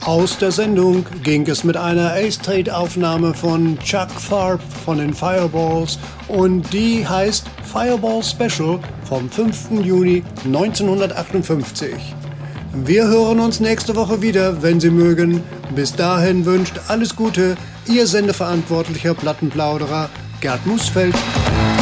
Aus der Sendung ging es mit einer A-Street-Aufnahme von Chuck Tharp von den Fireballs und die heißt Fireball Special vom 5. Juni 1958. Wir hören uns nächste Woche wieder, wenn Sie mögen. Bis dahin wünscht alles Gute, Ihr Sendeverantwortlicher Plattenplauderer Gerd Musfeld.